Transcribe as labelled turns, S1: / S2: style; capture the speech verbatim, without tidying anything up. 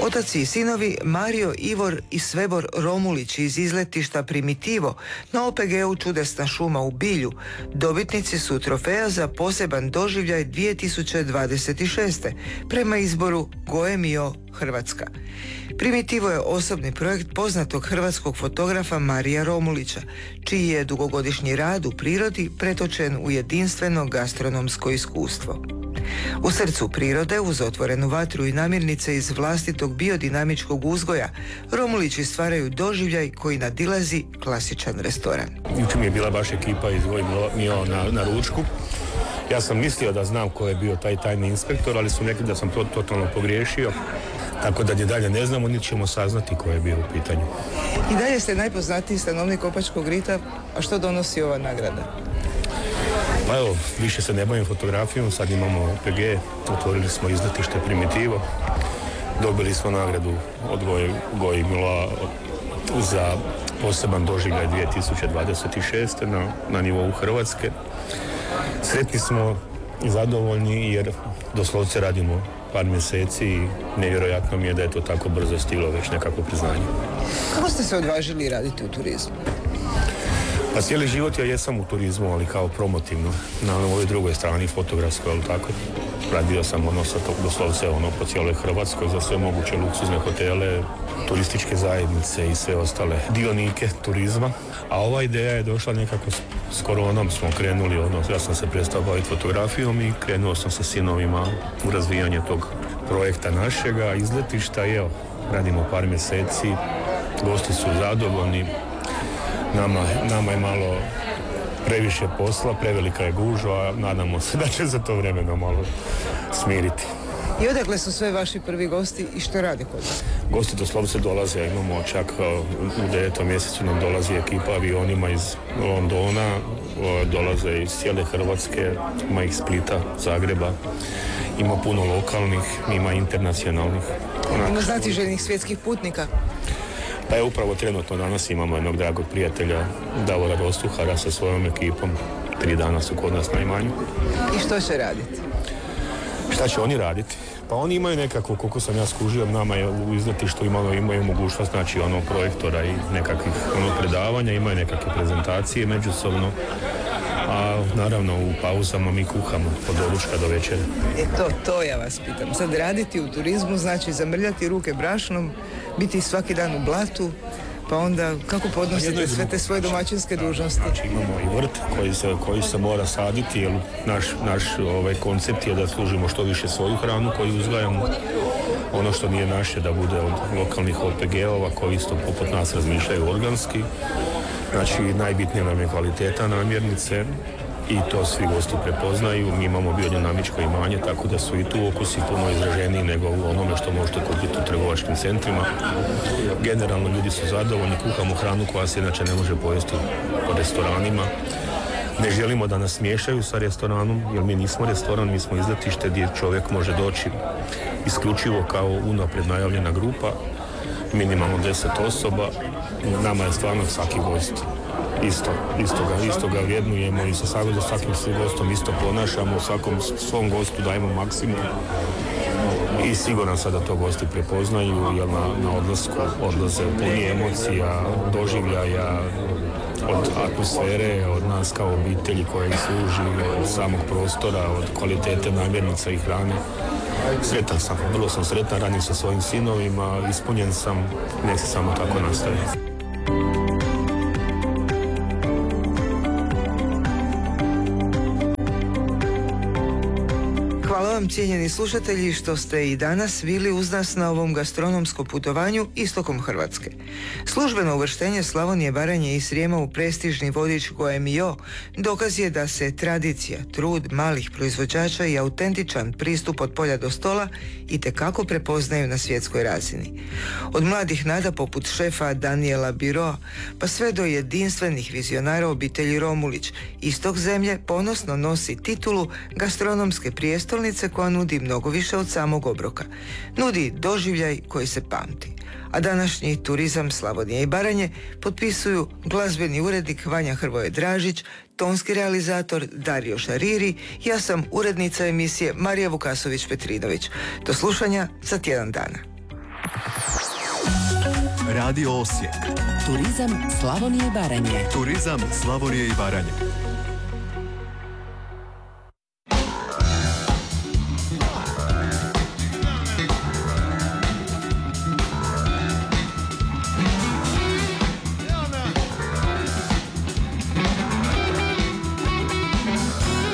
S1: Otaci i sinovi Mario, Ivor i Svebor Romulić iz izletišta Primitivo na O P G-u Čudesna šuma u Bilju dobitnici su trofeja za poseban doživljaj dvije tisuće dvadeset šeste. prema izboru Goemio Hrvatska. Primitivo je osobni projekt poznatog hrvatskog fotografa Marija Romulića, čiji je dugogodišnji rad u prirodi pretočen u jedinstveno gastronomsko iskustvo. U srcu prirode, uz otvorenu vatru i namirnice iz vlastitog biodinamičkog uzgoja, Romulići stvaraju doživljaj koji nadilazi klasičan restoran.
S2: Jučer mi je bila baš ekipa iz Goemio na, na ručku. Ja sam mislio da znam ko je bio taj tajni inspektor, ali su rekli da sam to totalno pogriješio. Tako da je dalje ne znamo, niti ćemo saznati ko je bio u pitanju.
S1: I dalje ste najpoznatiji stanovnik Kopačkog rita, a što donosi ova nagrada?
S2: Pa evo, više se ne bavim fotografijom, sad imamo O P G, otvorili smo izletište Primitivo, dobili smo nagradu od Goemila za poseban doživljaj dvije tisuće dvadeset šeste. na, na nivou Hrvatske. Sretni smo i zadovoljni jer doslovce radimo par mjeseci i nevjerojatno mi je da je to tako brzo stiglo već nekako priznanje.
S1: Kako ste se odvažili raditi u turizmu?
S2: Pa cijeli život ja jesam u turizmu, ali kao promotivno, na ovoj drugoj strani fotografskoj, ali tako. Radio sam ono sa to, doslovce ono po cijeloj Hrvatskoj za sve moguće luksuzne hotele, turističke zajednice i sve ostale dionike turizma. A ova ideja je došla nekako s, s koronom smo krenuli, ono, ja sam se prestao baviti fotografijom i krenuo sam sa sinovima u razvijanje tog projekta našega, izletišta i evo, radimo par mjeseci, gosti su zadovoljni. Nama, nama je malo previše posla, prevelika je gužva, nadamo se da će za to vremeno malo smiriti.
S1: I odakle su sve vaši prvi gosti i što rade kod vas?
S2: Gosti doslovce dolaze, imamo čak u devetom mjesecu nam dolazi ekipa avionima iz Londona, dolaze iz cijele Hrvatske, ima ih Splita, Zagreba, ima puno lokalnih, ima internacionalnih.
S1: Ima znatiželjnih svjetskih putnika?
S2: Pa je upravo trenutno danas imamo jednog dragog prijatelja Davora Rostuhara sa svojom ekipom. Tri dana su kod nas na imanju.
S1: I što će raditi?
S2: Šta će oni raditi? Pa oni imaju nekako, koliko sam ja skužio, nama je u izletištu imalo, imaju mogućnost, znači ono projektora i nekakvih ono predavanja, imaju nekakve prezentacije međusobno. A naravno u pauzama mi kuhamo od doručka do večera.
S1: E to, to ja vas pitam. Sad raditi u turizmu znači zamrljati ruke brašnom, biti svaki dan u blatu, pa onda kako podnosite sve te svoje domaćinske dužnosti?
S2: Znači imamo i vrt koji se, koji se mora saditi, jer naš, naš ovaj, koncept je da služimo što više svoju hranu koju uzgajamo. Ono što nije naše da bude od lokalnih O P G-ova koji isto poput nas razmišljaju organski. Znači najbitnija nam je kvaliteta namirnice i to svi gosti prepoznaju. Mi imamo biodinamičko imanje, tako da su i tu okusi puno izraženiji nego u onome što možete kupiti u trgovačkim centrima. Generalno ljudi su zadovoljni, kuhamo hranu koja se inače ne može pojesti po restoranima. Ne želimo da nas miješaju sa restoranom, jer mi nismo restoran, mi smo izletište gdje čovjek može doći isključivo kao unaprijed najavljena grupa, minimalno deset osoba. Nama je stvarno svaki gost isto, isto ga, isto ga vrijednujemo i sa svakim se gostom isto ponašamo, svakom svom gostu dajemo maksimum i siguran sam da to gosti prepoznaju, jer na, na odlasku odlaze puni emocija, doživljaja, od atmosfere, od nas kao obitelji koja ih služi, od samog prostora, od kvalitete namirnica i hrane. Sretan sam, vrlo sam sretan, radim sa svojim sinovima, ispunjen sam, nek se samo tako nastavi.
S1: Hvala vam, cijenjeni slušatelji, što ste i danas bili uz nas na ovom gastronomskom putovanju istokom Hrvatske. Službeno uvrštenje Slavonije, Baranje i Srijema u prestižni vodič Goemio dokaz je da se tradicija, trud malih proizvođača i autentičan pristup od polja do stola itekako prepoznaju na svjetskoj razini. Od mladih nada poput šefa Daniela Biroa pa sve do jedinstvenih vizionara obitelji Romulić, istok zemlje ponosno nosi titulu gastronomske prijestolnice koja nudi mnogo više od samog obroka. Nudi doživljaj koji se pamti. A današnji turizam Slavonije i Baranje potpisuju glazbeni urednik Vanja Hrvoje Dražić, tonski realizator Dario Šariri, ja sam urednica emisije Marija Vukasović-Petrinović. Do slušanja za tjedan dana.
S3: Radio Osijek.
S4: Turizam Slavonije i Baranje.
S3: Turizam Slavonije i Baranje.